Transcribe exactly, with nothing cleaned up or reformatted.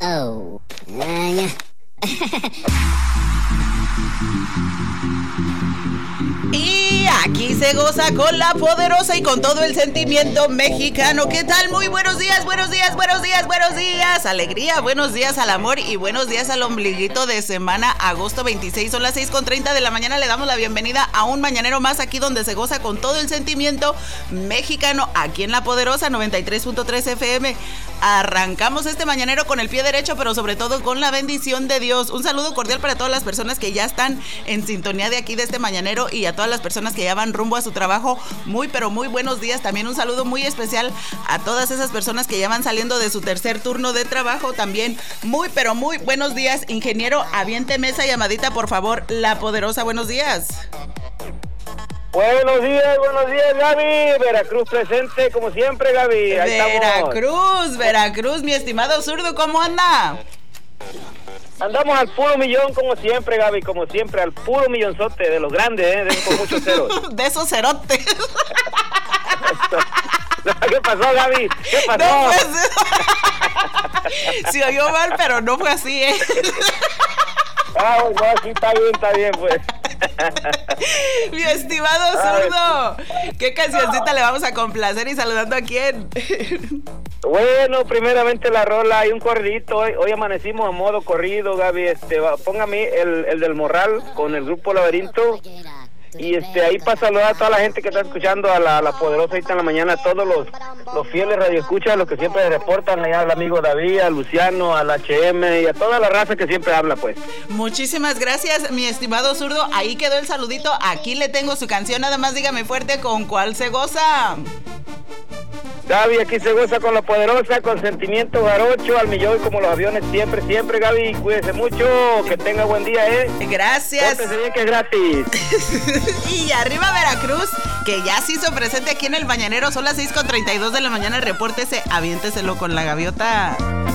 Oh. Uh, Y aquí se goza con la poderosa y con todo el sentimiento mexicano. ¿Qué tal? Muy buenos días, buenos días, buenos días, buenos días. Alegría, buenos días al amor y buenos días al ombliguito de semana. Agosto veintiséis, son las seis con treinta de la mañana. Le damos la bienvenida a un mañanero más aquí donde se goza con todo el sentimiento mexicano. Aquí en la poderosa noventa y tres punto tres F M. Arrancamos este mañanero con el pie derecho, pero sobre todo con la bendición de Dios. Un saludo cordial para todas las personas que ya están en sintonía de aquí de este mañanero y a todas las personas que ya van rumbo a su trabajo. Muy, pero muy buenos días. También un saludo muy especial a todas esas personas que ya van saliendo de su tercer turno de trabajo. También muy, pero muy buenos días. Ingeniero, aviénteme esa llamadita, por favor. La poderosa, buenos días. Buenos días, buenos días, Gaby. Veracruz presente, como siempre, Gaby. Ahí Veracruz, estamos. Veracruz, mi estimado zurdo, ¿cómo anda? Andamos al puro millón, como siempre, Gaby, como siempre, al puro millonzote, de los grandes, ¿eh? De esos con muchos ceros. De esos cerotes. ¿Qué pasó, Gaby? ¿Qué pasó? No fue así. Se oyó mal, pero no fue así, ¿eh? Ah, no, sí, está bien, está bien, pues. Mi estimado zurdo, ¿qué cancioncita le vamos a complacer y saludando a quién? Bueno, primeramente la rola, hay un corridito, hoy, hoy amanecimos a modo corrido, Gaby, este, va, póngame el, el del Morral con el grupo Laberinto. Y este ahí para saludar a toda la gente que está escuchando a la, a la poderosa ahorita en la mañana, a todos los, los fieles radioescuchas, los que siempre reportan, allá al amigo David, a Luciano, al H M y a toda la raza que siempre habla, pues. Muchísimas gracias, mi estimado zurdo. Ahí quedó el saludito. Aquí le tengo su canción, nada más dígame fuerte con cuál se goza. Gaby, aquí se goza con la poderosa, con sentimiento jarocho, al millón como los aviones, siempre, siempre, Gaby, cuídese mucho, que tenga buen día, ¿eh? Gracias. Pórtese bien, que es gratis. Y arriba Veracruz, que ya se hizo presente aquí en el mañanero, son las seis con treinta y dos de la mañana, repórtese, aviénteselo con la gaviota.